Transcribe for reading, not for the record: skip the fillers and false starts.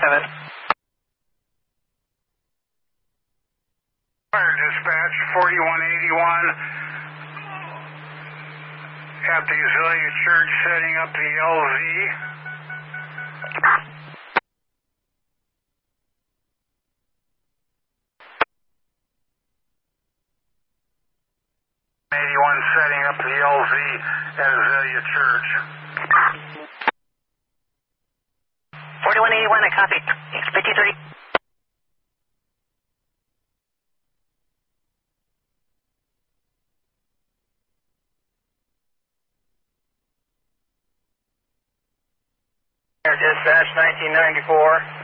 Fire dispatch 4181 at the Azalea Church, setting up the LZ. 81 setting up the LZ at Azalea Church. 4181, I copy. 5030. Dispatch 1994.